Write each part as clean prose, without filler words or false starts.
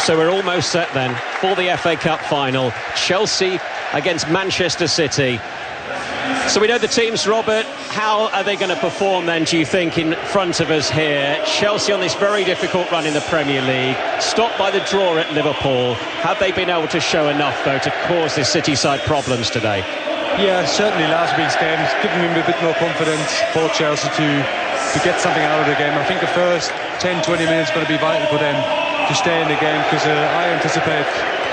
So we're almost set then for the FA Cup final. Chelsea against Manchester City. So we know the teams, Robert. How are they going to perform then, do you think, in front of us here? Chelsea on this very difficult run in the Premier League, stopped by the draw at Liverpool. Have they been able to show enough, though, to cause this City side problems today? Yeah, certainly last week's game has given him a bit more confidence for Chelsea to get something out of the game. I think the first 10-20 minutes is going to be vital for them to stay in the game, because I anticipate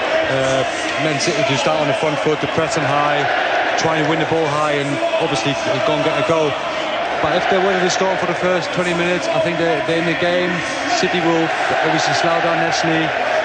Man City to start on the front foot, to press them high, try and win the ball high, and obviously go and get a goal. But if they're winning the score for the first 20 minutes, I think they're in the game. City will obviously slow down naturally.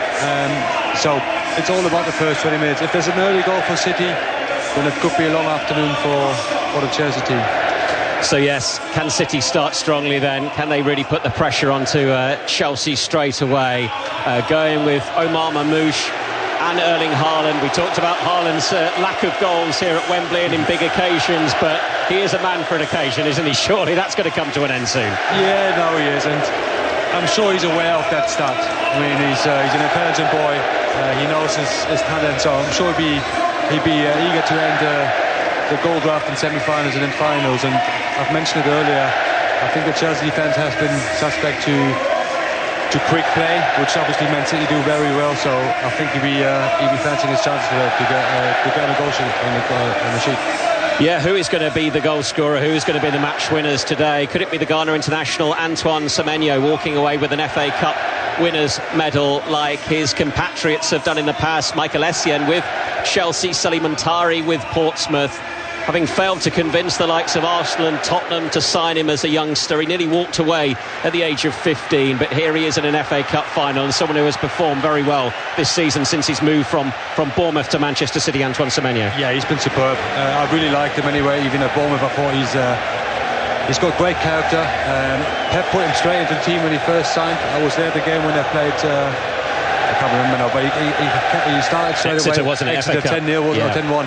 So it's all about the first 20 minutes. If there's an early goal for City, then it could be a long afternoon for the Chelsea team. So yes, can City start strongly then? Can they really put the pressure onto Chelsea straight away? Going with Omar Mamouche and Erling Haaland. We talked about Haaland's lack of goals here at Wembley and in big occasions, but he is a man for an occasion, isn't he? Surely that's going to come to an end soon. Yeah, no, he is, and I'm sure he's aware of that stat. I mean, he's an intelligent boy. He knows his talent, so I'm sure he'd be eager to end the goal draft in semi-finals and in finals. And I've mentioned it earlier, I think the Chelsea defence has been suspect to quick play, which obviously Man City do very well. So I think he'd be fancying his chances to get a goal sheet on the sheet. Yeah, who is going to be the goal scorer? Who is going to be the match winners today? Could it be the Ghana international Antoine Semenyo walking away with an FA Cup winners medal like his compatriots have done in the past? Michael Essien with Chelsea, Salim Muntari with Portsmouth. Having failed to convince the likes of Arsenal and Tottenham to sign him as a youngster, he nearly walked away at the age of 15, but here he is in an FA Cup final, and someone who has performed very well this season since he's moved from Bournemouth to Manchester City. Antoine Semenyo. Yeah, he's been superb. I really liked him anyway. Even at Bournemouth, I thought he's got great character. Pep put him straight into the team when he first signed. I was there at the game when they played. I can't remember now, but he started straight Exeter, away. Wasn't it? Exeter 10-0, wasn't it? 10-1.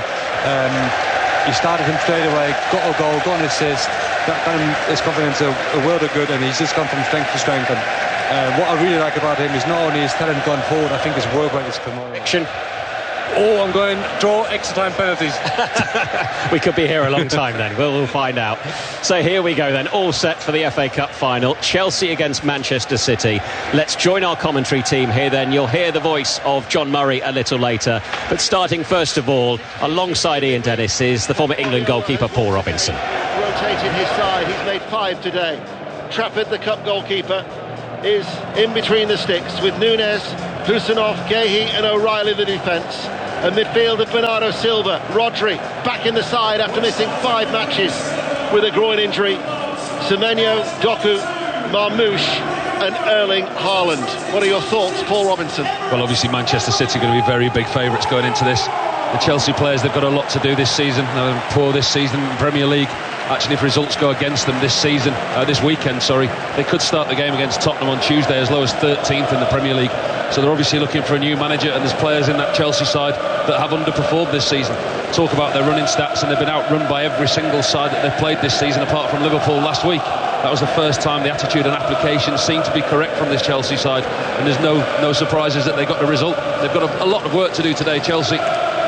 He started him straight away, got a goal, got an assist. That got him his confidence a world of good, and he's just gone from strength to strength. And what I really like about him is not only his talent going forward, I think his work rate is phenomenal. Oh, I'm going draw extra time penalties. We could be here a long time then. We'll find out. So here we go then, all set for the FA Cup final. Chelsea against Manchester City. Let's join our commentary team here then. You'll hear the voice of John Murray a little later. But starting first of all, alongside Ian Dennis is the former England goalkeeper Paul Robinson. Rotated his side, he's made 5 today. Trafford, the cup goalkeeper, is in between the sticks with Nunes, Husanov, Gehi and O'Reilly the defence. A midfield of Bernardo Silva, Rodri back in the side after missing 5 matches with a groin injury. Semenyo, Doku, Marmouche and Erling Haaland. What are your thoughts, Paul Robinson? Well, obviously Manchester City are going to be very big favourites going into this. The Chelsea players, they've got a lot to do this season. They're poor this season in the Premier League. Actually, if results go against them this weekend, they could start the game against Tottenham on Tuesday as low as 13th in the Premier League. So they're obviously looking for a new manager, and there's players in that Chelsea side that have underperformed this season. Talk about their running stats, and they've been outrun by every single side that they've played this season, apart from Liverpool last week. That was the first time the attitude and application seemed to be correct from this Chelsea side, and there's no surprises that they got the result. They've got a lot of work to do today, Chelsea.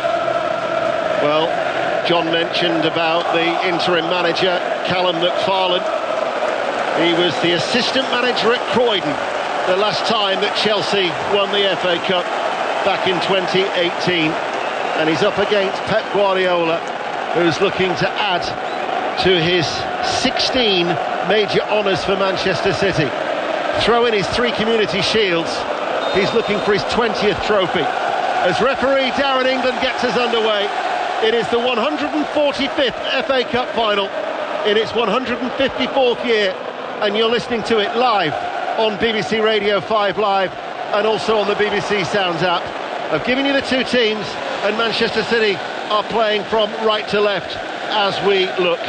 Well, John mentioned about the interim manager, Callum McFarlane. He was the assistant manager at Croydon the last time that Chelsea won the FA Cup back in 2018. And he's up against Pep Guardiola, who's looking to add to his 16 major honours for Manchester City. Throw in his 3 community shields, he's looking for his 20th trophy. As referee Darren England gets us underway, it is the 145th FA Cup final in its 154th year, and you're listening to it live on BBC Radio 5 Live and also on the BBC Sounds app. I've given you the 2 teams, and Manchester City are playing from right to left as we look.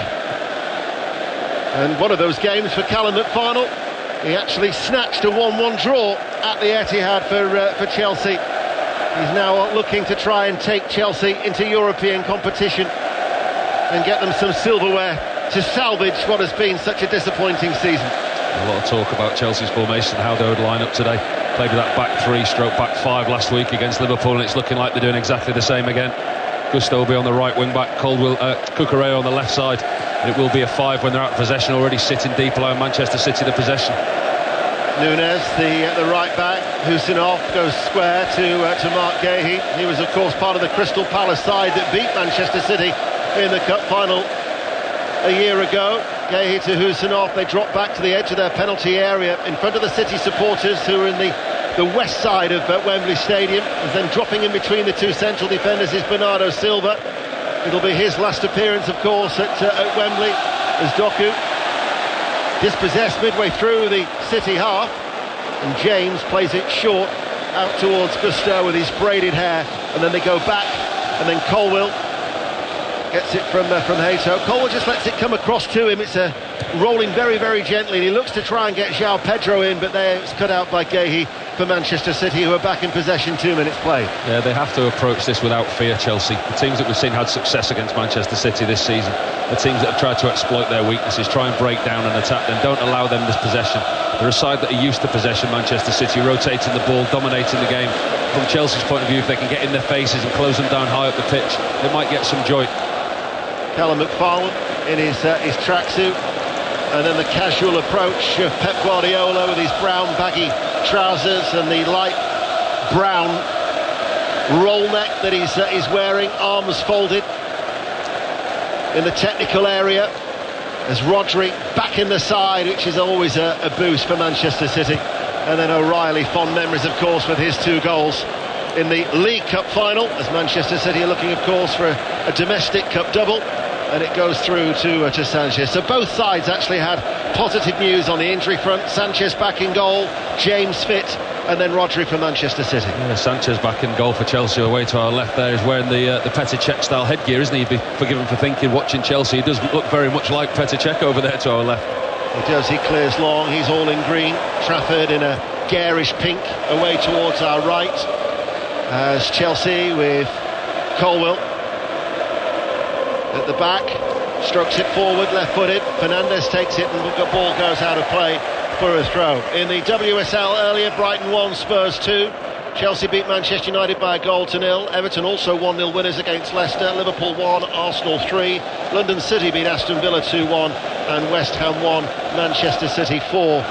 And one of those games for Callum McFarlane, he actually snatched a 1-1 draw at the Etihad for Chelsea. He's now looking to try and take Chelsea into European competition and get them some silverware to salvage what has been such a disappointing season. A lot of talk about Chelsea's formation and how they would line up today. Played with that back 3 stroke back 5 last week against Liverpool, and it's looking like they're doing exactly the same again. Gusto will be on the right wing back, Cucurella on the left side, and it will be a 5 when they're out of possession, already sitting deep, allowing Manchester City the possession. Nunes, the right back, Husinov goes square to Mark Guéhi. He was, of course, part of the Crystal Palace side that beat Manchester City in the cup final a year ago. Guéhi to Husinov. They drop back to the edge of their penalty area in front of the City supporters, who are in the west side of Wembley Stadium. And then dropping in between the two central defenders is Bernardo Silva. It'll be his last appearance, of course, at Wembley, as Doku dispossessed midway through the City half, and James plays it short out towards Gusto with his braided hair, and then they go back, and then Colwill gets it from Hato. Colwill just lets it come across to him. It's rolling very, very gently, and he looks to try and get João Pedro in, but there it's cut out by Guéhi for Manchester City, who are back in possession 2 minutes played. Yeah, they have to approach this without fear, Chelsea. The teams that we've seen had success against Manchester City this season, the teams that have tried to exploit their weaknesses, try and break down and attack them, don't allow them this possession. They're a side that are used to possession, Manchester City, rotating the ball, dominating the game. From Chelsea's point of view, if they can get in their faces and close them down high up the pitch, they might get some joy. Callum McFarlane in his tracksuit, and then the casual approach of Pep Guardiola with his brown baggy trousers and the light brown roll neck that he's wearing, arms folded in the technical area, as Rodri back in the side, which is always a boost for Manchester City. And then O'Reilly, fond memories, of course, with his 2 goals in the League Cup final, as Manchester City are looking, of course, for a domestic cup double, and it goes through to Sanchez. So both sides actually had positive news on the injury front. Sanchez back in goal, James fit, and then Rodri for Manchester City. Yeah, Sanchez back in goal for Chelsea. Away to our left there is wearing the Petr Cech style headgear, isn't he? He'd be forgiven for thinking, watching Chelsea, he does look very much like Petr Cech over there to our left. He does, he clears long, he's all in green. Trafford in a garish pink away towards our right, as Chelsea with Colwill at the back, strokes it forward, left-footed. Fernandes takes it, and the ball goes out of play for a throw. In the WSL earlier, Brighton 1, Spurs 2. Chelsea beat Manchester United by a 1-0. Everton also 1-0 winners against Leicester. Liverpool 1, Arsenal 3. London City beat Aston Villa 2-1, and West Ham 1, Manchester City 4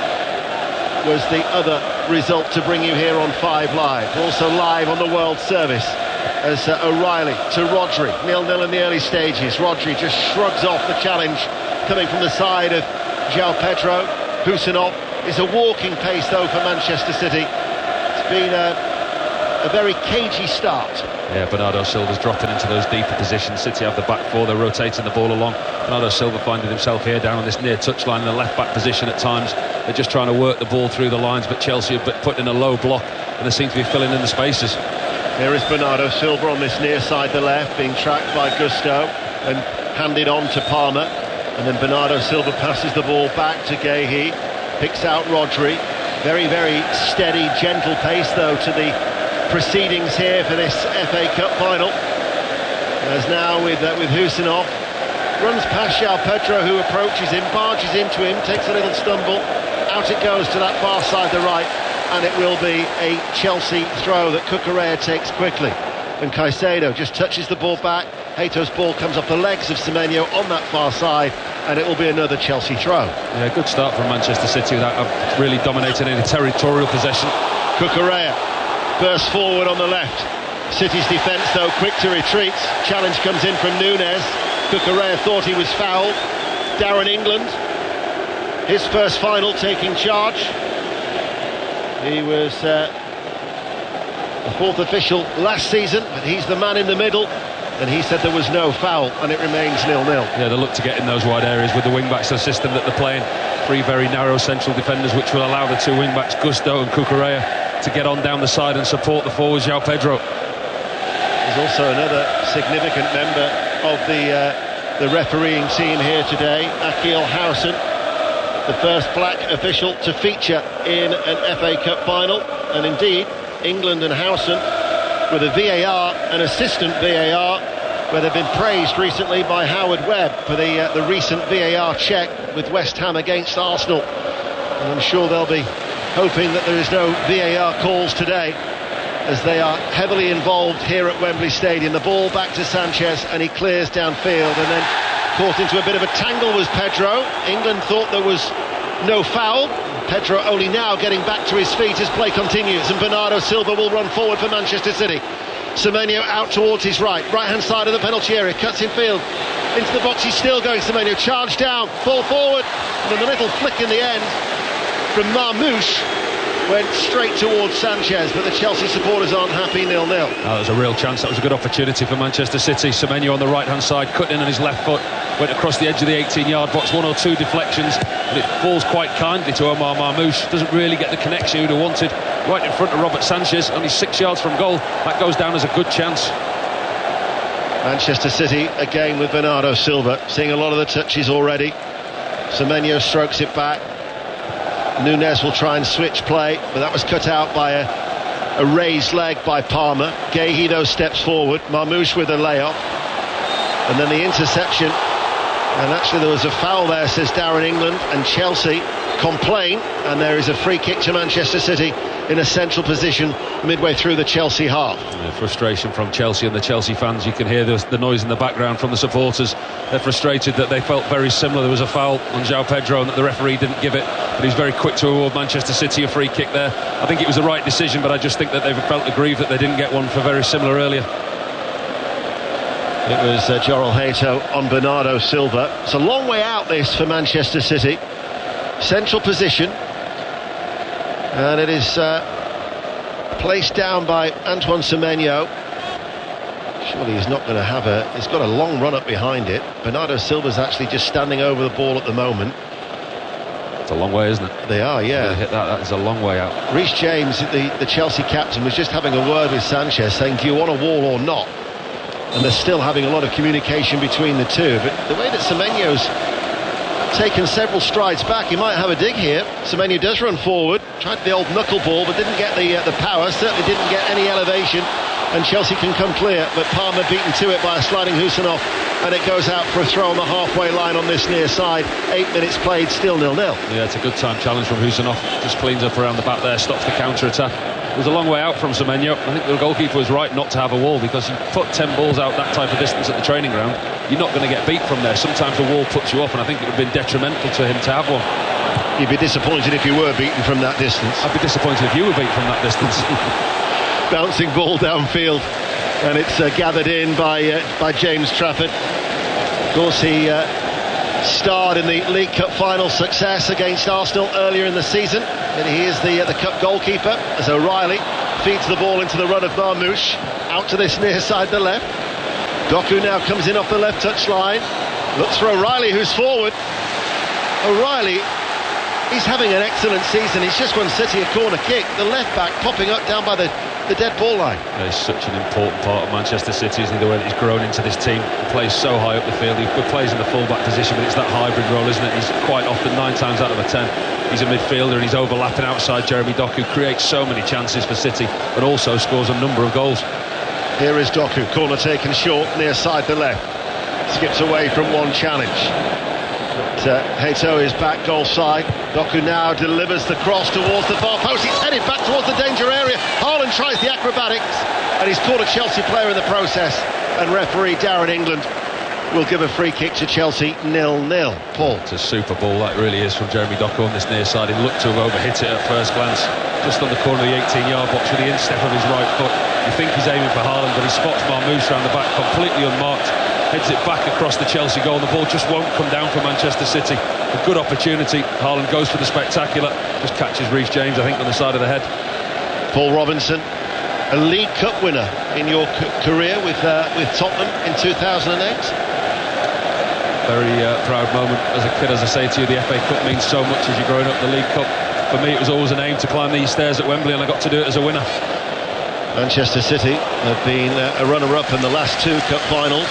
was the other result to bring you here on 5 Live. Also live on the World Service, as O'Reilly to Rodri, 0-0 in the early stages. Rodri just shrugs off the challenge coming from the side of João Pedro. Husinov is a walking pace, though, for Manchester City. It's been a very cagey start. Yeah, Bernardo Silva's dropping into those deeper positions. City have the back 4, they're rotating the ball along. Bernardo Silva finding himself here down on this near touchline in the left-back position at times. They're just trying to work the ball through the lines, but Chelsea are put in a low block, and they seem to be filling in the spaces. There is Bernardo Silva on this near side, the left, being tracked by Gusto and handed on to Palmer. And then Bernardo Silva passes the ball back to Guéhi, picks out Rodri. Very, very steady, gentle pace, though, to the proceedings here for this FA Cup final. As now with Husinov, runs past João Pedro, who approaches him, barges into him, takes a little stumble. Out it goes to that far side, the right. And it will be a Chelsea throw that Cucurella takes quickly. And Caicedo just touches the ball back. Hato's ball comes off the legs of Semenyo on that far side, and it will be another Chelsea throw. Yeah, good start from Manchester City without really dominating any territorial possession. Cucurella bursts forward on the left. City's defence, though, quick to retreat. Challenge comes in from Nunes. Cucurella thought he was fouled. Darren England, his first final, taking charge. He was the 4th official last season, but he's the man in the middle, and he said there was no foul, and it remains 0-0. Yeah, they look to get in those wide areas with the wing-backs, the system that they're playing. 3 very narrow central defenders, which will allow the 2 wing-backs, Gusto and Cucurella, to get on down the side and support the forwards, João Pedro. There's also another significant member of the refereeing team here today, Akil Howson, the first black official to feature in an FA Cup final. And indeed, England and Howson with a VAR, an assistant VAR, where they've been praised recently by Howard Webb for the recent VAR check with West Ham against Arsenal. And I'm sure they'll be hoping that there is no VAR calls today, as they are heavily involved here at Wembley Stadium. The ball back to Sanchez, and he clears downfield, and then caught into a bit of a tangle was Pedro. England thought there was no foul. Pedro only now getting back to his feet as play continues, and Bernardo Silva will run forward for Manchester City. Semenyo out towards his right-hand side of the penalty area, cuts in field, into the box, he's still going, Semenyo, charge down, fall forward, and then the little flick in the end from Marmoush went straight towards Sanchez, but the Chelsea supporters aren't happy, 0-0. That was a real chance, that was a good opportunity for Manchester City. Semenyo on the right-hand side, cut in on his left foot, went across the edge of the 18-yard box, 1 or 2 deflections, and it falls quite kindly to Omar Marmoush. Doesn't really get the connection he'd have wanted, right in front of Robert Sanchez, only 6 yards from goal. That goes down as a good chance. Manchester City again with Bernardo Silva, seeing a lot of the touches already. Semenyo strokes it back. Nunez will try and switch play, but that was cut out by a raised leg by Palmer. Guehi though steps forward, Marmoush with a layoff, and then the interception, and actually there was a foul there, says Darren England, and Chelsea complain, and there is a free kick to Manchester City in a central position midway through the Chelsea half. The frustration from Chelsea and the Chelsea fans, you can hear the noise in the background from the supporters. They're frustrated that they felt very similar. There was a foul on João Pedro and that the referee didn't give it, but he's very quick to award Manchester City a free kick there. I think it was the right decision, but I just think that they've felt aggrieved that they didn't get one for very similar earlier. It was Joral Hato on Bernardo Silva. It's a long way out this for Manchester City. Central position, and it is placed down by Antoine Semenyo. Surely he's not going to have he's got a long run up behind it. Bernardo Silva's actually just standing over the ball at the moment. It's a long way, isn't it? They are, yeah. Hit that is a long way out. Reece James, the Chelsea captain, was just having a word with Sanchez, saying, do you want a wall or not? And they're still having a lot of communication between the two. But the way that Semenyo's taken several strides back, he might have a dig here. Semenyo does run forward, tried the old knuckleball, but didn't get the power, certainly didn't get any elevation, and Chelsea can come clear, but Palmer beaten to it by a sliding Husanov, and it goes out for a throw on the halfway line on this near side. 8 minutes played, still 0-0. Yeah, it's a good time challenge from Husanov, just cleans up around the back there, stops the counter-attack. It was a long way out from Semenyo. I think the goalkeeper was right not to have a wall, because you put 10 balls out that type of distance at the training ground, you're not going to get beat from there. Sometimes the wall puts you off, and I think it would have been detrimental to him to have one. You'd be disappointed if you were beaten from that distance. I'd be disappointed if you were beat from that distance. Bouncing ball downfield, and it's gathered in by James Trafford. Of course, he starred in the League Cup final success against Arsenal earlier in the season, and he is the cup goalkeeper as O'Reilly feeds the ball into the run of Marmoush out to this near side, the left. Doku now comes in off the left touch line, looks for O'Reilly, who's forward. O'Reilly, he's having an excellent season. He's just won City a corner kick. The left back popping up down by the dead ball line. Yeah, he's such an important part of Manchester City, isn't he? The way that he's grown into this team. He plays so high up the field. He plays in the full-back position, but it's that hybrid role, isn't it? He's quite often, 9 times out of 10, he's a midfielder, and he's overlapping outside Jeremy Doku, creates so many chances for City, but also scores a number of goals. Here is Doku, corner taken short, near side the left. Skips away from one challenge. Hato is back goal side. Doku now delivers the cross towards the far post. It's headed back towards the danger area. Haaland tries the acrobatics, and he's caught a Chelsea player in the process, and referee Darren England will give a free kick to Chelsea, 0-0. Paul. It's a super ball, that really is, from Jeremy Doku on this near side. He looked to have overhit it at first glance, just on the corner of the 18-yard box with the instep of his right foot. You think he's aiming for Haaland, but he spots Marmoush around the back, completely unmarked, heads it back across the Chelsea goal, and the ball just won't come down for Manchester City. A good opportunity. Haaland goes for the spectacular, just catches Reece James, I think, on the side of the head. Paul Robinson, a League Cup winner in your career with Tottenham in 2008. Very proud moment as a kid. As I say to you, the FA Cup means so much as you're growing up. The League Cup, for me, it was always an aim to climb these stairs at Wembley, and I got to do it as a winner. Manchester City have been a runner-up in the last 2 cup finals.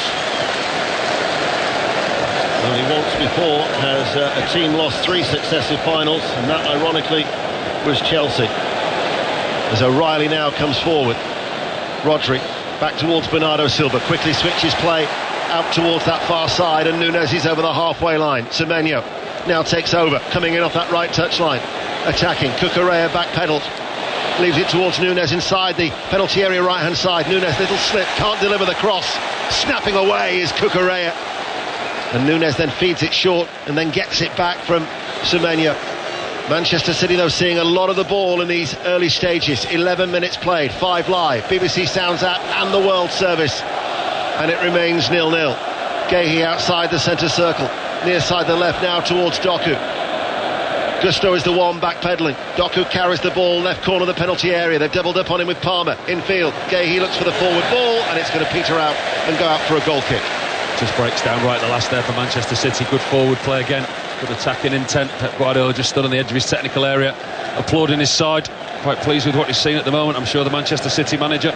Only once before has a team lost 3 successive finals, and that, ironically, was Chelsea. As O'Reilly now comes forward, Rodri back towards Bernardo Silva, quickly switches play out towards that far side, and Nunez is over the halfway line. Semenyo now takes over, coming in off that right touch line. attacking. Cucurella backpedals, leaves it towards Núñez inside the penalty area right hand side. Núñez, little slip, can't deliver the cross. Snapping away is Cucurella, and Núñez then feeds it short and then gets it back from Semenyo. Manchester City though seeing a lot of the ball in these early stages. 11 minutes played, 5 live, BBC Sounds app and the World Service, and it remains 0-0. Guéhi outside the centre circle, near side the left now towards Doku. Gusto is the one backpedaling. Doku carries the ball, left corner of the penalty area. They've doubled up on him with Palmer. Infield, Guéhi looks for the forward ball, and it's going to peter out and go out for a goal kick. Just breaks down right at the last there for Manchester City. Good forward play again, good attacking intent. Pep Guardiola just stood on the edge of his technical area, applauding his side. Quite pleased with what he's seen at the moment, I'm sure, the Manchester City manager.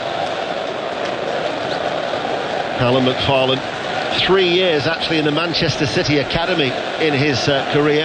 Callum McFarlane, 3 years actually in the Manchester City Academy in his career,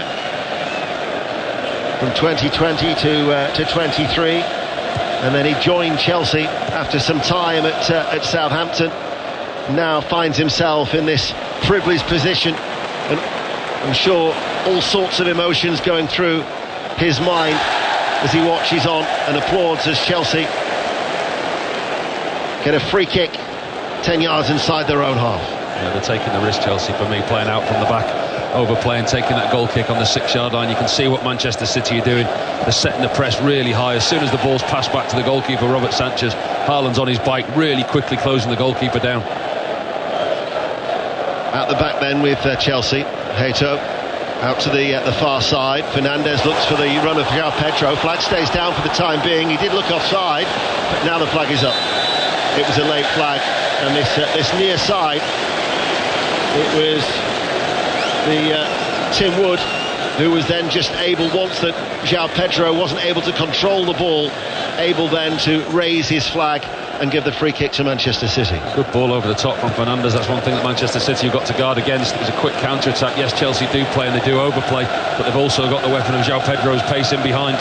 from 2020 to 23, and then he joined Chelsea after some time at Southampton. Now finds himself in this privileged position, and I'm sure all sorts of emotions going through his mind as he watches on and applauds as Chelsea get a free kick 10 yards inside their own half. Yeah, they're taking the risk, Chelsea, for me, playing out from the back, overplaying, taking that goal kick on the 6-yard line. You can see what Manchester City are doing. They're setting the press really high. As soon as the ball's passed back to the goalkeeper, Robert Sanchez, Haaland's on his bike, really quickly closing the goalkeeper down. At the back then with Chelsea, Hato out to the far side. Fernandes looks for the run of João Pedro. Flag stays down for the time being. He did look offside, but now the flag is up. It was a late flag, and this near side, it was the Tim Wood who was then just able, once that João Pedro wasn't able to control the ball, able then to raise his flag and give the free kick to Manchester City. Good ball over the top from Fernandes. That's one thing that Manchester City have got to guard against. It was a quick counter-attack. Yes, Chelsea do play and they do overplay, but they've also got the weapon of João Pedro's pace in behind.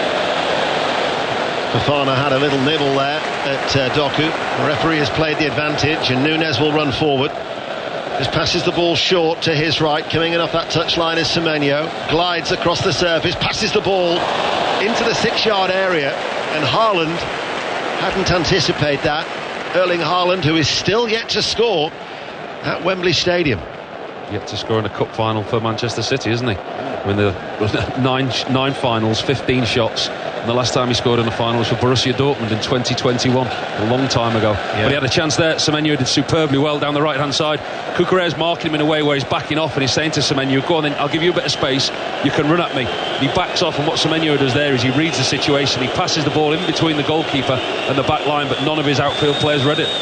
Fofana had a little nibble there at Doku. The referee has played the advantage, and Núñez will run forward. Just passes the ball short to his right. Coming in off that touchline is Semenyo. Glides across the surface, passes the ball into the 6-yard area, and Haaland hadn't anticipated that. Erling Haaland, who is still yet to score at Wembley Stadium. Yet to score in a cup final for Manchester City, isn't he? I mean, the nine finals, 15 shots, and the last time he scored in a final was for Borussia Dortmund in 2021, a long time ago. Yeah. But he had a chance there. Semenyo did superbly well down the right hand side. Cucurella's marking him in a way where he's backing off, and he's saying to Semenyo, go on then, I'll give you a bit of space, you can run at me. He backs off, and what Semenyo does there is he reads the situation. He passes the ball in between the goalkeeper and the back line, but none of his outfield players read it.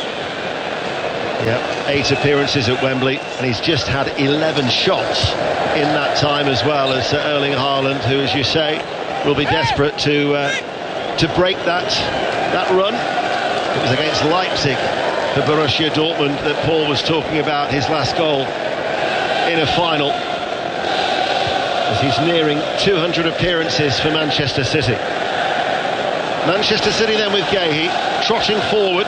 Yeah, 8 appearances at Wembley, and he's just had 11 shots in that time as well, as Erling Haaland, who, as you say, will be desperate to break that run. It was against Leipzig for Borussia Dortmund that Paul was talking about his last goal in a final, as he's nearing 200 appearances for Manchester City. Manchester City then with Guéhi trotting forward.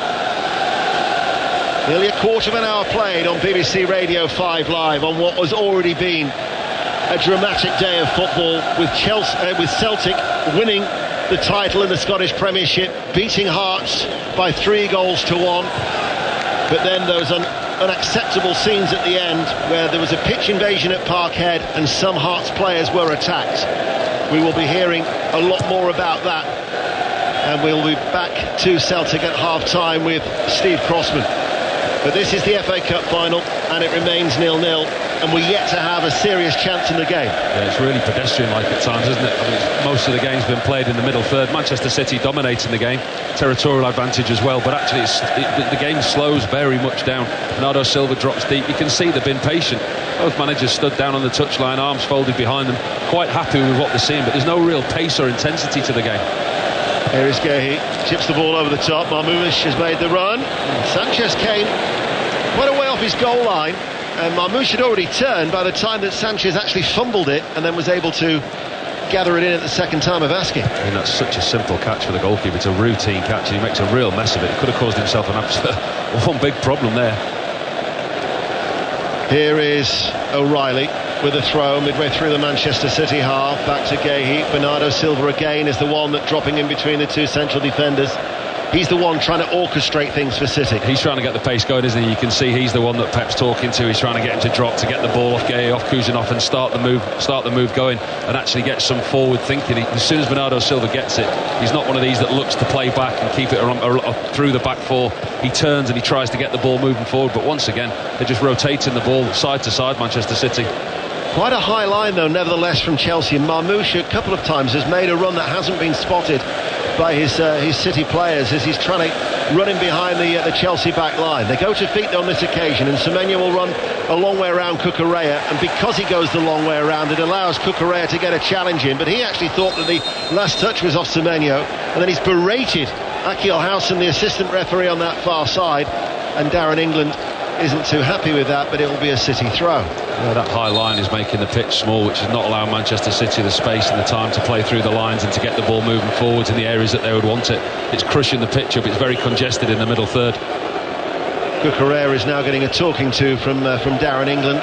Nearly a quarter of an hour played on BBC Radio 5 Live on what was already been a dramatic day of football, with Celtic winning the title in the Scottish Premiership, beating Hearts by 3-1. But then those unacceptable scenes at the end where there was a pitch invasion at Parkhead and some Hearts players were attacked. We will be hearing a lot more about that, and we'll be back to Celtic at half-time with Steve Crossman. But this is the FA Cup final, and it remains 0-0, and we're yet to have a serious chance in the game. Yeah, it's really pedestrian-like at times, isn't it? I mean, most of the game's been played in the middle third. Manchester City dominating the game, territorial advantage as well, but actually the game slows very much down. Bernardo Silva drops deep. You can see they've been patient. Both managers stood down on the touchline, arms folded behind them, quite happy with what they're seeing, but there's no real pace or intensity to the game. Here is Guéhi, chips the ball over the top. Marmoush has made the run. Sanchez came quite a way off his goal line, and Marmoush had already turned by the time that Sanchez actually fumbled it and then was able to gather it in at the second time of asking. I mean, that's such a simple catch for the goalkeeper. It's a routine catch, and he makes a real mess of it. He could have caused himself an absolute one big problem there. Here is O'Reilly. with a throw midway through the Manchester City half. Back to Guéhi. Bernardo Silva again is the one that dropping in between the two central defenders. He's the one trying to orchestrate things for City. He's trying to get the pace going, isn't he? You can see he's the one that Pep's talking to. He's trying to get him to drop, to get the ball off Guéhi, off Kuzinov, and start the move going, and actually get some forward thinking. As soon as Bernardo Silva gets it, he's not one of these that looks to play back and keep it through the back four. He turns and he tries to get the ball moving forward, but once again, they're just rotating the ball side to side, Manchester City. Quite a high line, though, nevertheless, from Chelsea. Marmoush a couple of times has made a run that hasn't been spotted by his City players as he's trying to run in behind the Chelsea back line. They go to feet on this occasion, and Semenyo will run a long way around Cucurella, and because he goes the long way around, it allows Cucurella to get a challenge in, but he actually thought that the last touch was off Semenyo, and then he's berated Akil Howson, the assistant referee, on that far side, and Darren England isn't too happy with that, but it will be a City throw. Yeah, that high line is making the pitch small, which is not allowing Manchester City the space and the time to play through the lines and to get the ball moving forwards in the areas that they would want it. It's crushing the pitch up. It's very congested in the middle third. Cucurella is now getting a talking to from Darren England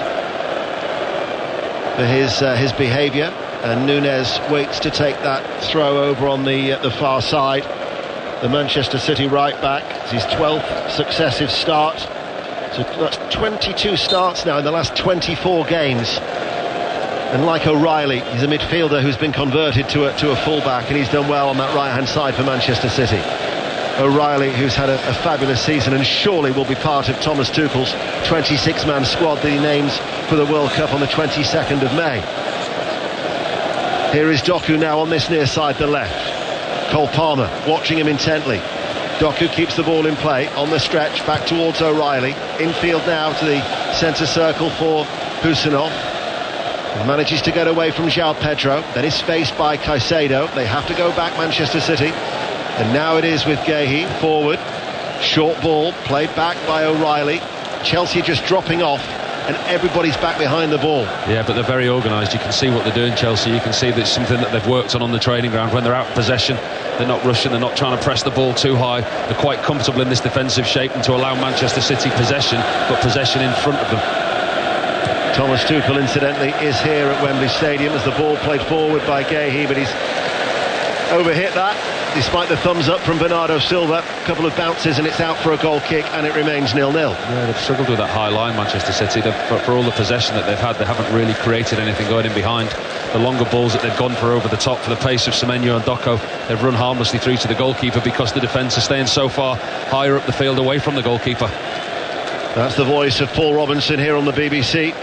for his behaviour, and Nunes waits to take that throw over on the far side. The Manchester City right back, it's his 12th successive start. So that's 22 starts now in the last 24 games. And like O'Reilly, he's a midfielder who's been converted to a fullback, and he's done well on that right-hand side for Manchester City. O'Reilly, who's had a fabulous season and surely will be part of Thomas Tuchel's 26-man squad that he names for the World Cup on the 22nd of May. Here is Doku now on this near side, the left. Cole Palmer watching him intently. Doku keeps the ball in play on the stretch, back towards O'Reilly. Infield now to the centre circle for Husinov. Manages to get away from João Pedro, then is faced by Caicedo. They have to go back, Manchester City. And now it is with Guéhi forward. Short ball played back by O'Reilly. Chelsea just dropping off, and everybody's back behind the ball. Yeah, but they're very organised. You can see what they're doing, Chelsea. You can see that it's something that they've worked on the training ground. When they're out of possession, they're not rushing, they're not trying to press the ball too high. They're quite comfortable in this defensive shape and to allow Manchester City possession, but possession in front of them. Thomas Tuchel, incidentally, is here at Wembley Stadium as the ball played forward by Guéhi, but he's overhit that, despite the thumbs up from Bernardo Silva. A couple of bounces and it's out for a goal kick, and it remains 0-0. Yeah, they've struggled with that high line, Manchester City. For all the possession that they've had, they haven't really created anything going in behind. The longer balls that they've gone for over the top, for the pace of Semenyo and Doku, they've run harmlessly through to the goalkeeper because the defence is staying so far higher up the field away from the goalkeeper. That's the voice of Paul Robinson here on the BBC.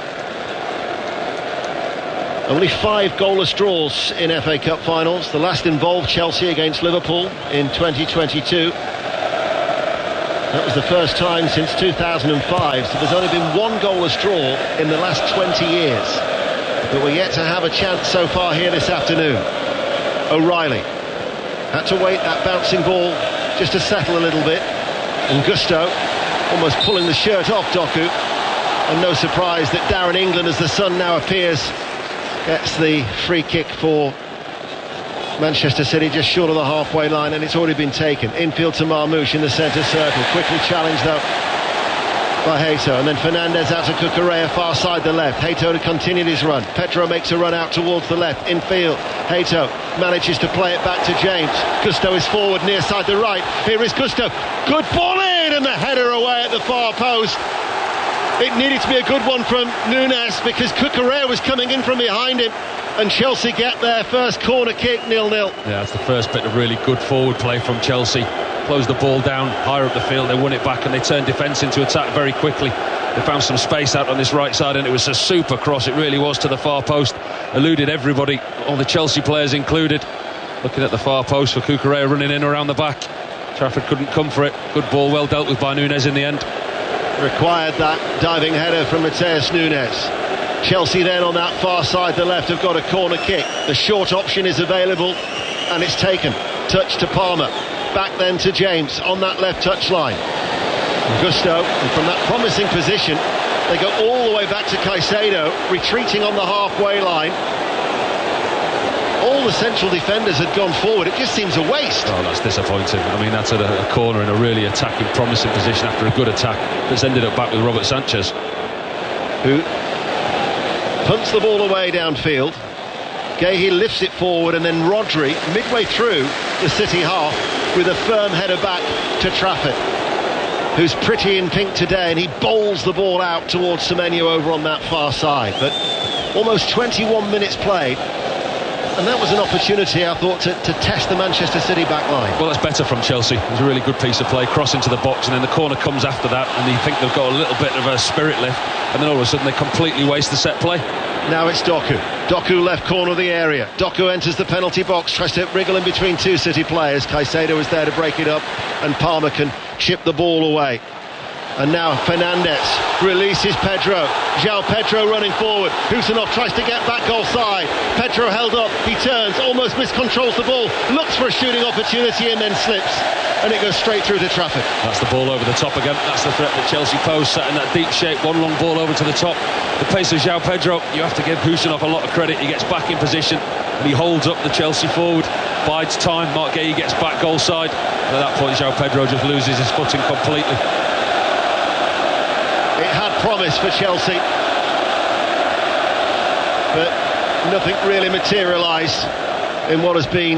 Only 5 goalless draws in FA Cup finals. The last involved Chelsea against Liverpool in 2022. That was the first time since 2005. So there's only been 1 goalless draw in the last 20 years. But we're yet to have a chance so far here this afternoon. O'Reilly had to wait that bouncing ball just to settle a little bit. And Gusto almost pulling the shirt off Doku. And no surprise that Darren England, as the sun now appears, gets the free kick for Manchester City just short of the halfway line, and it's already been taken. Infield to Marmoush in the centre circle. Quickly challenged though by Hato, and then Fernandez out to Cucurella, far side the left. Hato to continue his run. Pedro makes a run out towards the left. Infield, Hato manages to play it back to James. Gusto is forward near side the right. Here is Gusto. Good ball in, and the header away at the far post. It needed to be a good one from Nunes because Cucurella was coming in from behind him, and Chelsea get their first corner kick, 0-0. Yeah, that's the first bit of really good forward play from Chelsea. Closed the ball down higher up the field, they won it back, and they turned defence into attack very quickly. They found some space out on this right side, and it was a super cross, it really was, to the far post. Eluded everybody, all the Chelsea players included. Looking at the far post for Cucurella running in around the back. Trafford couldn't come for it. Good ball, well dealt with by Nunes in the end. Required that diving header from Matheus Nunes. Chelsea then on that far side the left have got a corner kick. The short option is available and it's taken. Touch to Palmer, back then to James on that left touch line. Gusto, and from that promising position they go all the way back to Caicedo, retreating on the halfway line. All the central defenders had gone forward. It just seems a waste. Oh, that's disappointing. I mean, that's at a corner in a really attacking, promising position after a good attack that's ended up back with Robert Sanchez. Who punts the ball away downfield. Gahey lifts it forward, and then Rodri, midway through the City half, with a firm header back to Trafford, who's pretty in pink today, and he bowls the ball out towards Semenyo over on that far side. But almost 21 minutes played, and that was an opportunity, I thought, to test the Manchester City back line. Well, that's better from Chelsea. It was a really good piece of play, cross into the box, and then the corner comes after that, and you think they've got a little bit of a spirit lift, and then all of a sudden they completely waste the set play. Now it's Doku. Doku left corner of the area. Doku enters the penalty box, tries to wriggle in between two City players. Caicedo is there to break it up, and Palmer can chip the ball away. And now Fernandes releases Pedro. João Pedro running forward. Husanov tries to get back goal side. Pedro held up. He turns, almost miscontrols the ball, looks for a shooting opportunity and then slips. And it goes straight through to Trafford. That's the ball over the top again. That's the threat that Chelsea pose, set in that deep shape. One long ball over to the top. The pace of João Pedro, you have to give Husanov a lot of credit. He gets back in position and he holds up the Chelsea forward, bides time. Marc Guéhi gets back goal side. And at that point, João Pedro just loses his footing completely. It had promise for Chelsea, but nothing really materialised in what has been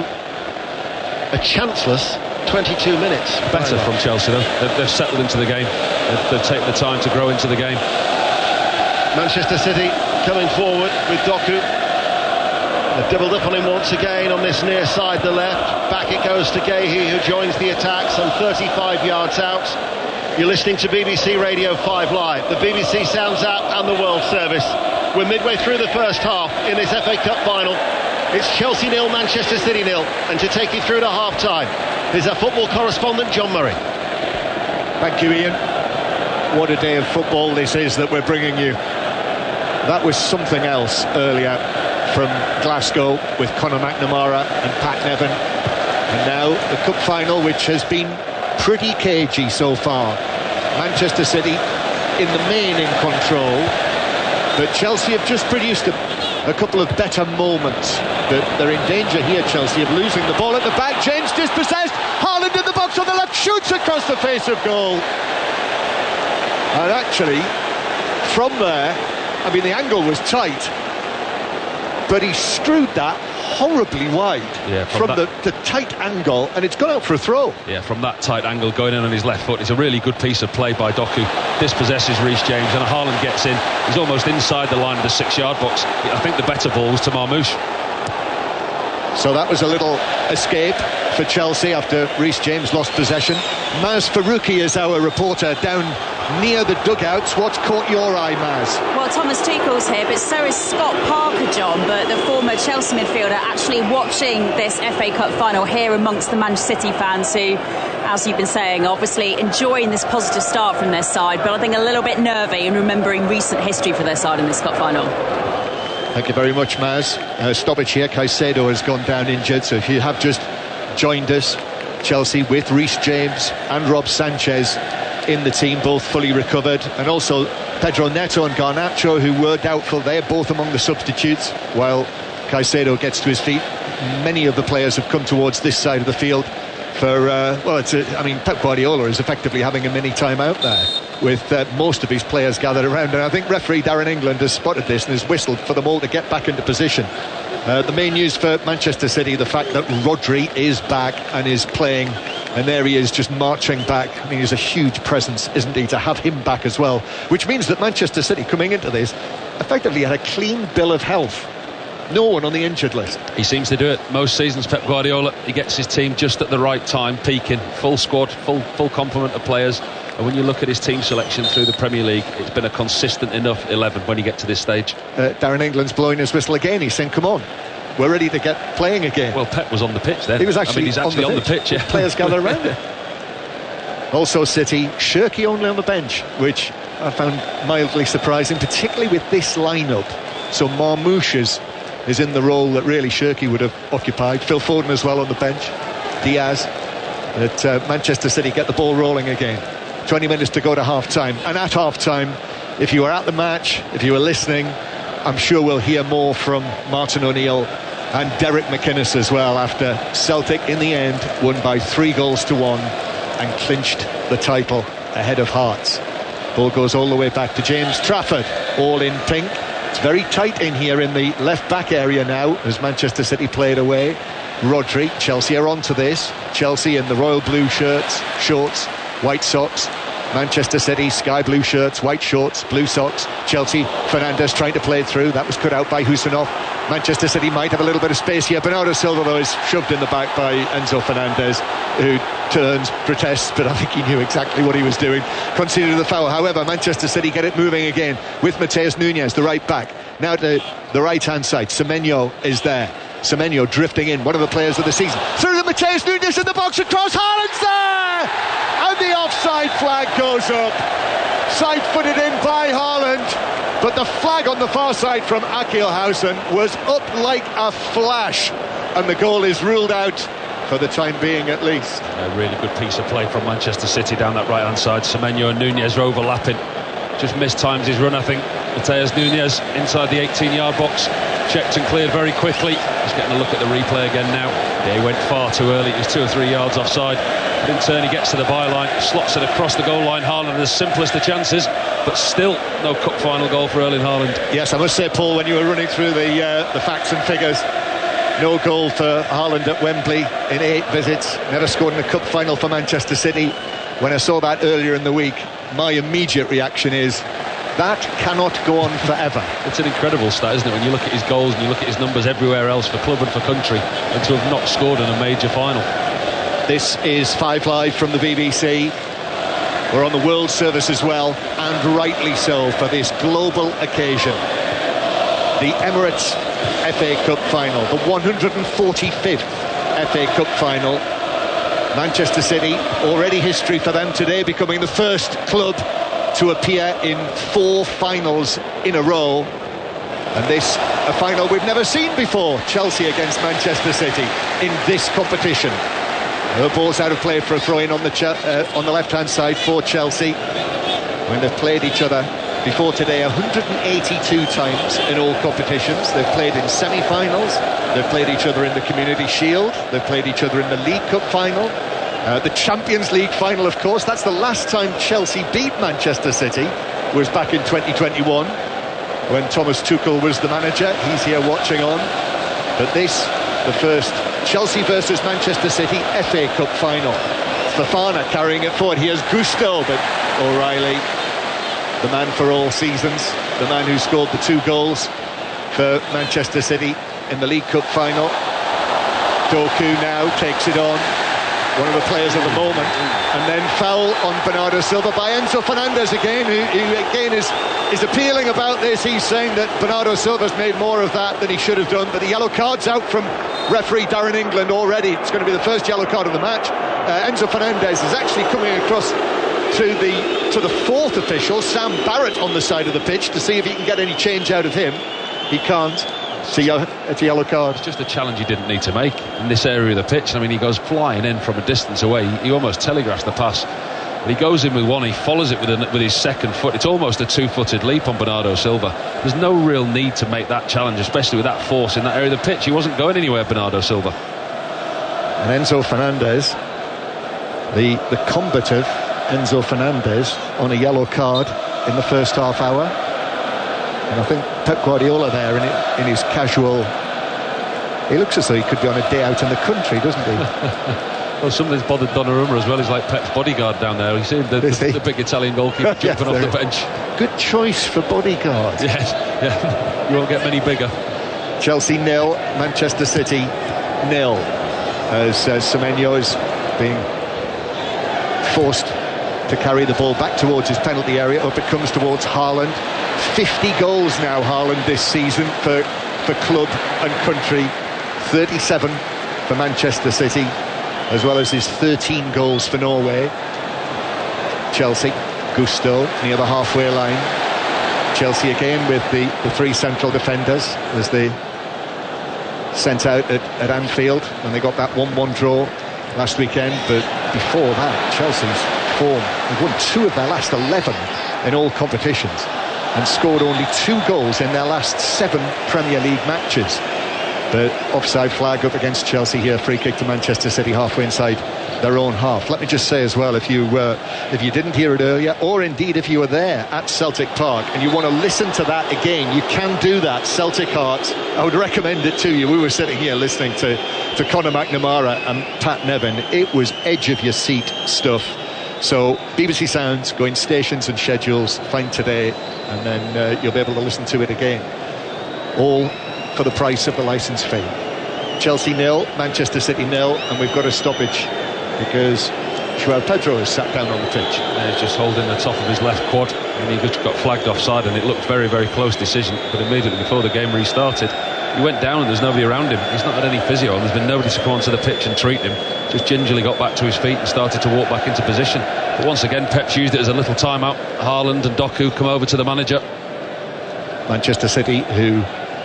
a chanceless 22 minutes. Better from Chelsea though. They've settled into the game. They've taken the time to grow into the game. Manchester City coming forward with Doku. They've doubled up on him once again on this near side, the left. Back it goes to Gahey, who joins the attack some 35 yards out. You're listening to BBC Radio 5 Live, the BBC Sounds app and the World Service. We're midway through the first half in this FA Cup final. It's Chelsea 0, Manchester City 0. And to take you through to half-time is our football correspondent, John Murray. Thank you, Ian. What a day of football this is that we're bringing you. That was something else earlier from Glasgow with Conor McNamara and Pat Nevin. And now the cup final, which has been pretty cagey so far. Manchester City in the main in control, but Chelsea have just produced a couple of better moments. They're in danger here, Chelsea, of losing the ball at the back. James dispossessed. Haaland in the box on the left, shoots across the face of goal. And actually, from there, I mean, the angle was tight, but he screwed that horribly wide from the tight angle, and it's gone out for a throw. Yeah, from that tight angle going in on his left foot. It's a really good piece of play by Doku. Dispossesses Reece James, and Haaland gets in. He's almost inside the line of the 6-yard box. I think the better ball was to Marmoush. So that was a little escape for Chelsea after Reece James lost possession. Maz Faruqi is our reporter down near the dugouts. What's caught your eye, Maz? Well, Thomas Tuchel's here, but so is Scott Parker, John. But the former Chelsea midfielder actually watching this FA Cup final here amongst the Manchester City fans who, as you've been saying, obviously enjoying this positive start from their side, but I think a little bit nervy and remembering recent history for their side in this cup final. Thank you very much, Maz. Stoppage here. Caicedo has gone down injured, so if you have just joined us, Chelsea with Reece James and Rob Sanchez in the team, both fully recovered, and also Pedro Neto and Garnacho, who were doubtful. They're both among the substitutes, while Caicedo gets to his feet. Many of the players have come towards this side of the field for, Pep Guardiola is effectively having a mini time-out there, with most of his players gathered around, and I think referee Darren England has spotted this and has whistled for them all to get back into position. The main news for Manchester City, the fact that Rodri is back and is playing, and there he is just marching back. I mean, he's a huge presence, isn't he, to have him back as well, which means that Manchester City coming into this effectively had a clean bill of health. No one on the injured list. He seems to do it most seasons, Pep Guardiola. He gets his team just at the right time, peaking, full squad, full complement of players. And when you look at his team selection through the Premier League, it's been a consistent enough 11 when you get to this stage. Darren England's blowing his whistle again. He's saying, come on, we're ready to get playing again. Well, Pep was on the pitch then. He was actually, he's actually on the pitch, yeah. Players gather around him. Also City, Shirky only on the bench, which I found mildly surprising, particularly with this lineup. So Marmoush is in the role that really Shirky would have occupied. Phil Foden as well on the bench. Diaz. But Manchester City get the ball rolling again. 20 minutes to go to half-time. And at half-time, if you were at the match, if you were listening, I'm sure we'll hear more from Martin O'Neill and Derek McInnes as well, after Celtic in the end won by 3-1 and clinched the title ahead of Hearts. Ball goes all the way back to James Trafford, all in pink. It's very tight in here in the left back area now as Manchester City played away. Rodri, Chelsea are onto this. Chelsea in the royal blue shorts, white socks. Manchester City, sky blue shirts, white shorts, blue socks. Chelsea, Fernandes trying to play it through. That was cut out by Husanov. Manchester City might have a little bit of space here. Bernardo Silva, though, is shoved in the back by Enzo Fernandez, who turns, protests, but I think he knew exactly what he was doing. Conceded the foul. However, Manchester City get it moving again with Matheus Nunes, the right back. Now to the right-hand side. Semenyo is there. Semenyo drifting in, one of the players of the season. Through the Matheus Nunes in the box across. Haaland's there! And the offside flag goes up. Side-footed in by Haaland. But the flag on the far side from Akilhausen was up like a flash. And the goal is ruled out for the time being at least. A really good piece of play from Manchester City down that right-hand side. Semenyo and Nunes are overlapping. Just mistimes his run, I think. Matheus Nunes inside the 18-yard box. Checked and cleared very quickly. Just getting a look at the replay again now. Yeah, he went far too early. He was 2 or 3 yards offside. But in turn, he gets to the byline, slots it across the goal line. Haaland has simplest of chances, but still no cup final goal for Erling Haaland. Yes, I must say, Paul, when you were running through the facts and figures, no goal for Haaland at Wembley in 8 visits. Never scored in a cup final for Manchester City. When I saw that earlier in the week, my immediate reaction is, that cannot go on forever. It's an incredible stat, isn't it, when you look at his goals and you look at his numbers everywhere else for club and for country, and to have not scored in a major final. This is 5 Live from the BBC. We're on the World Service as well, and rightly so for this global occasion. The Emirates FA Cup final, the 145th FA Cup final. Manchester City, already history for them today, becoming the first club to appear in 4 finals in a row. And this, a final we've never seen before. Chelsea against Manchester City in this competition. The ball's out of play for a throw-in on the left-hand side for Chelsea. When they've played each other before today 182 times in all competitions. They've played in semi-finals. They've played each other in the Community Shield. They've played each other in the League Cup final. The Champions League final, of course, that's the last time Chelsea beat Manchester City, was back in 2021 when Thomas Tuchel was the manager. He's here watching on. But this, the first Chelsea versus Manchester City FA Cup final. Fofana carrying it forward. Here's Gusto, but O'Reilly, the man for all seasons, the man who scored the 2 goals for Manchester City in the League Cup final. Doku now takes it on, one of the players of the moment, and then foul on Bernardo Silva by Enzo Fernandez again, who again is appealing about this. He's saying that Bernardo Silva's made more of that than he should have done, but the yellow card's out from referee Darren England already. It's going to be the first yellow card of the match. Enzo Fernandez is actually coming across to the 4th official, Sam Barrett, on the side of the pitch to see if he can get any change out of him. He can't. It's a yellow card. It's just a challenge he didn't need to make in this area of the pitch. I mean, he goes flying in from a distance away. He almost telegraphs the pass. But he goes in with one, he follows it with his second foot. It's almost a 2-footed leap on Bernardo Silva. There's no real need to make that challenge, especially with that force in that area of the pitch. He wasn't going anywhere, Bernardo Silva. And Enzo Fernandez, the combative Enzo Fernandez, on a yellow card in the first half hour. And I think Pep Guardiola there in his casual, he looks as though he could be on a day out in the country, doesn't he? Well, something's bothered Donnarumma as well. He's like Pep's bodyguard down there. He's seen the big Italian goalkeeper jumping off the bench. Good choice for bodyguard. Yes, yeah. You won't get many bigger. Chelsea 0, Manchester City 0. As Semenyo is being forced to carry the ball back towards his penalty area. Up it comes towards Haaland. 50 goals now, Haaland, this season for club and country. 37 for Manchester City, as well as his 13 goals for Norway. Chelsea, Gusto near the halfway line. Chelsea again with the 3 central defenders as they sent out at Anfield when they got that 1-1 draw last weekend. But before that, Chelsea's form, they've won 2 of their last 11 in all competitions and scored only 2 goals in their last 7 Premier League matches. But offside flag up against Chelsea here. Free kick to Manchester City halfway inside their own half. Let me just say as well, if you didn't hear it earlier, or indeed if you were there at Celtic Park and you want to listen to that again, you can do that. Celtic Hearts, I would recommend it to you. We were sitting here listening to Conor McNamara and Pat Nevin. It was edge of your seat stuff. So BBC Sounds, go in stations and schedules, find today, and then you'll be able to listen to it again. All for the price of the licence fee. Chelsea 0, Manchester City 0, and we've got a stoppage because João Pedro has sat down on the pitch. He's just holding the top of his left quad, and he just got flagged offside, and it looked very, very close decision. But immediately before the game restarted, he went down and there's nobody around him. He's not had any physio, and there's been nobody to come onto the pitch and treat him. Just gingerly got back to his feet and started to walk back into position. But once again, Pep's used it as a little timeout. Haaland and Doku come over to the manager. Manchester City, who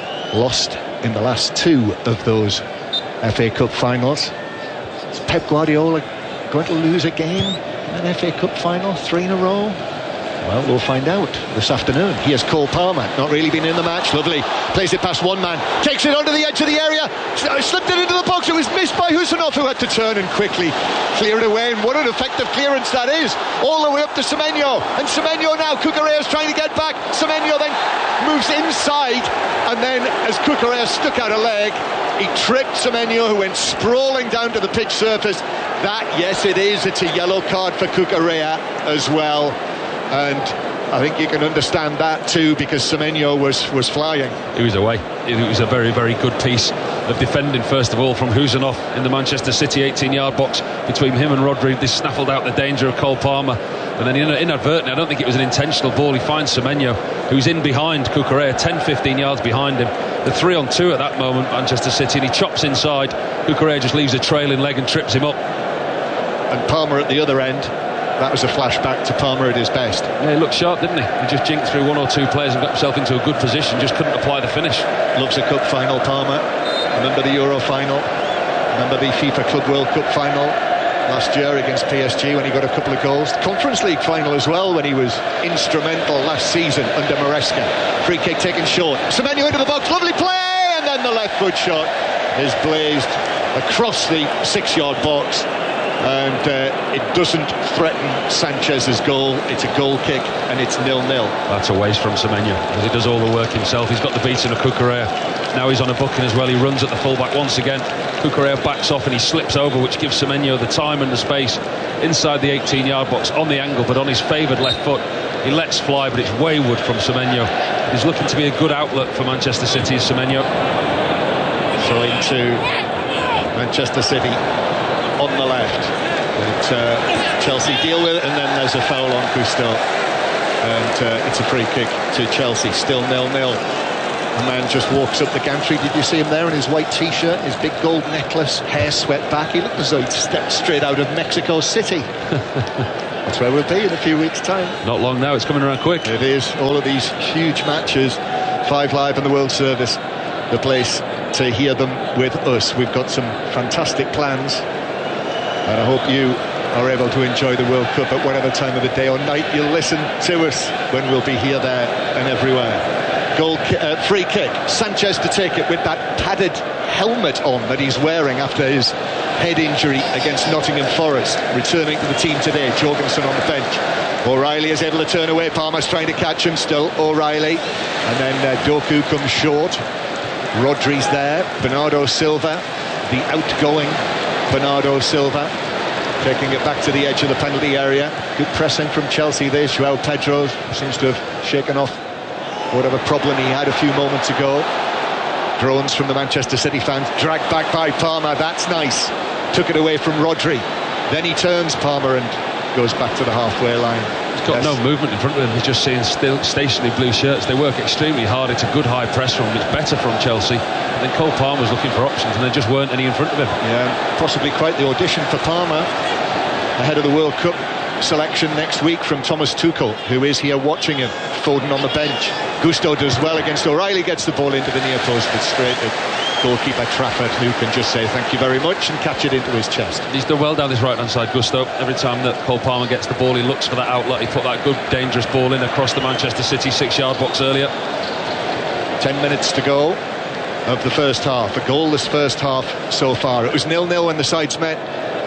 lost in the last 2 of those FA Cup finals. Is Pep Guardiola going to lose a game in an FA Cup final, 3 in a row? Well, we'll find out this afternoon. Here's Cole Palmer, not really been in the match. Lovely, plays it past one man, takes it under the edge of the area, slipped it into the box. It was missed by Husanov, who had to turn and quickly clear it away. And what an effective clearance that is, all the way up to Semenyo. And Semenyo now, Cucurella is trying to get back. Semenyo then moves inside, and then as Cucurella stuck out a leg, he tripped Semenyo, who went sprawling down to the pitch surface. That, yes, it is. It's a yellow card for Cucurella as well. And I think you can understand that too, because Semenyo was flying. He was away. It was a very, very good piece of defending, first of all, from Husanov in the Manchester City 18-yard box. Between him and Rodri, they snaffled out the danger of Cole Palmer. And then inadvertently, I don't think it was an intentional ball, he finds Semenyo, who's in behind Cucurella, 10-15 yards behind him. The 3-on-2 at that moment, Manchester City, and he chops inside. Cucurella just leaves a trailing leg and trips him up. And Palmer at the other end, that was a flashback to Palmer at his best. Yeah, he looked sharp, didn't he? He just jinked through 1 or 2 players and got himself into a good position, just couldn't apply the finish. Loves a cup final, Palmer. Remember the Euro final? Remember the FIFA Club World Cup final last year against PSG when he got a couple of goals? The Conference League final as well, when he was instrumental last season under Maresca. Free kick taken short. Semenyo into the box, lovely play! And then the left foot shot is blazed across the 6-yard box. And it doesn't threaten Sanchez's goal. It's a goal kick and it's 0-0. That's a waste from Semenyo, because he does all the work himself. He's got the beating of Cucurella. Now he's on a booking as well. He runs at the fullback once again. Cucurella backs off and he slips over, which gives Semenyo the time and the space inside the 18-yard box on the angle, but on his favoured left foot he lets fly, but it's wayward from Semenyo. He's looking to be a good outlet for Manchester City, is Semenyo. So into Manchester City on the left, but Chelsea deal with it, and then there's a foul on Gusto, and it's a free kick to Chelsea. Still 0-0. A man just walks up the gantry. Did you see him there in his white t-shirt, his big gold necklace, hair swept back? He looked as though he'd stepped straight out of Mexico City. That's where we'll be in a few weeks' time. Not long now, it's coming around quick. It is. All of these huge matches, 5 Live and the World Service, the place to hear them with us. We've got some fantastic plans, and I hope you are able to enjoy the World Cup at whatever time of the day or night you'll listen to us, when we'll be here, there and everywhere. Free kick, Sanchez to take it with that padded helmet on that he's wearing after his head injury against Nottingham Forest. Returning to the team today, Jorgensen on the bench. O'Reilly is able to turn away. Palmer's trying to catch him still, O'Reilly, and then Doku comes short. Rodri's there, Bernardo Silva, the outgoing Bernardo Silva, taking it back to the edge of the penalty area. Good pressing from Chelsea there. João Pedro seems to have shaken off whatever problem he had a few moments ago. Drones from the Manchester City fans, dragged back by Palmer. That's nice. Took it away from Rodri. Then he turns, Palmer, and goes back to the halfway line. He's got no movement in front of him. He's just seeing still stationary blue shirts. They work extremely hard. It's a good high press from him. It's better from Chelsea. And then Cole Palmer's looking for options, and there just weren't any in front of him. Yeah, possibly quite the audition for Palmer ahead of the World Cup selection next week from Thomas Tuchel, who is here watching him. Foden on the bench. Gusto does well against O'Reilly, gets the ball into the near post, but straight at goalkeeper Trafford, who can just say thank you very much and catch it into his chest. He's done well down this right hand side, Gusto. Every time that Cole Palmer gets the ball, he looks for that outlet. He put that good dangerous ball in across the Manchester City 6-yard box earlier. 10 minutes to go of the first half. A goalless first half so far. It was 0-0 when the sides met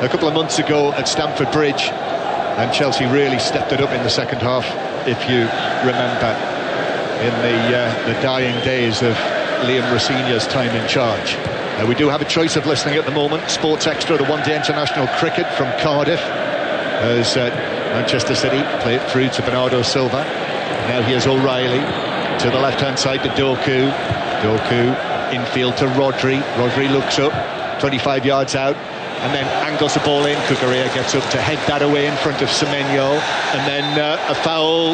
a couple of months ago at Stamford Bridge, and Chelsea really stepped it up in the second half, if you remember, in the dying days of Liam Rosenior's time in charge. We do have a choice of listening at the moment. Sports Extra, the one-day international cricket from Cardiff, as Manchester City play it through to Bernardo Silva. Now here's O'Reilly to the left-hand side to Doku. Doku infield to Rodri. Rodri looks up, 25 yards out, and then angles the ball in. Cucurella gets up to head that away in front of Semenyo, and then a foul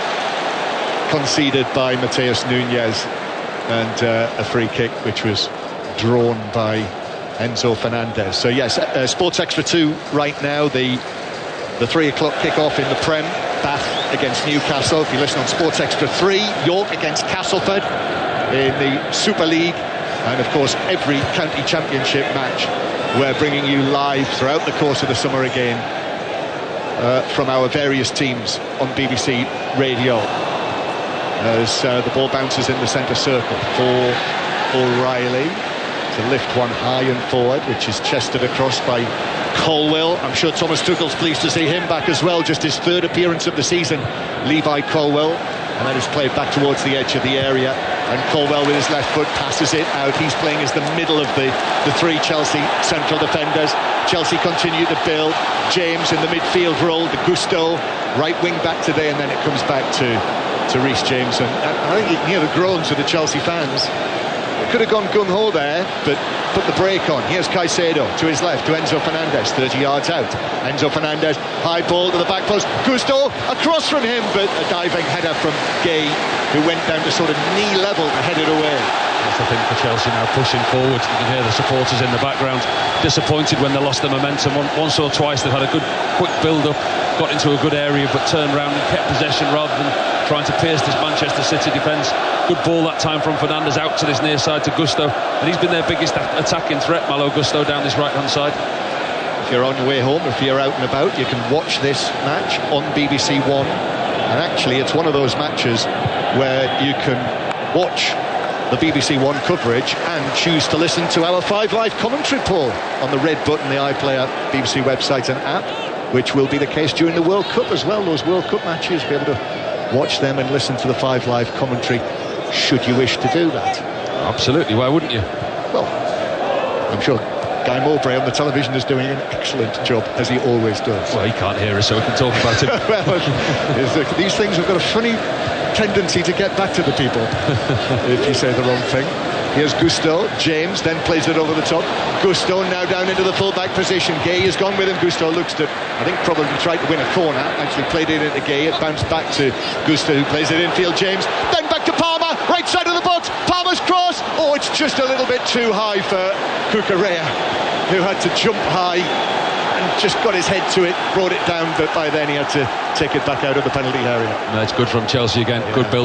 conceded by Mateus Nunes, and a free kick which was drawn by Enzo Fernandez. So yes, Sports Extra 2 right now, the 3 o'clock kick-off in the Prem, Bath against Newcastle. If you listen on Sports Extra 3, York against Castleford in the Super League, and of course every county championship match we're bringing you live throughout the course of the summer again from our various teams on BBC Radio, as the ball bounces in the centre circle for O'Reilly to lift one high and forward, which is chested across by Colwill. I'm sure Thomas Tuchel's pleased to see him back as well, just his third appearance of the season, Levi Colwill, and then it's played back towards the edge of the area, and Colwill with his left foot passes it out. He's playing as the middle of the three Chelsea central defenders. Chelsea continue to build. James in the midfield role, the Gusto, right wing back today, and then it comes back to Reece James, and I think you can hear the groans of the Chelsea fans. Could have gone gung-ho there, but put the brake on. Here's Caicedo to his left, to Enzo Fernandez, 30 yards out. Enzo Fernandez, high ball to the back post. Gusto across from him, but a diving header from Gay, who went down to sort of knee level to head it away. That's the thing for Chelsea now, pushing forward. You can hear the supporters in the background, disappointed when they lost the momentum. Once or twice they've had a good, quick build-up, got into a good area, but turned around and kept possession rather than trying to pierce this Manchester City defence. Good ball that time from Fernandes out to this near side to Gusto, and he's been their biggest attacking threat, Malo Gusto, down this right-hand side. If you're on your way home, if you're out and about, you can watch this match on BBC One, and actually it's one of those matches where you can watch the BBC One coverage and choose to listen to our 5 Live commentary, Paul, on the red button, the iPlayer BBC website and app, which will be the case during the World Cup as well. Those World Cup matches, be able to watch them and listen to the 5 Live commentary, should you wish to do that. Absolutely, why wouldn't you? Well, I'm sure Guy Mowbray on the television is doing an excellent job, as he always does. Well, he can't hear us, so we can talk about it. Well, these things have got a funny tendency to get back to the people if you say the wrong thing. Here's Gusto. James then plays it over the top. Gusto now down into the full-back position. Gay has gone with him. Gusto looks to, I think, probably tried to win a corner. Actually played it into Gay. It bounced back to Gusto, who plays it infield. James then back to Palmer, right side of the box. Palmer's cross. Oh, it's just a little bit too high for Cucurella, who had to jump high and just got his head to it, brought it down, but by then he had to take it back out of the penalty area. No, it's good from Chelsea again. Good build.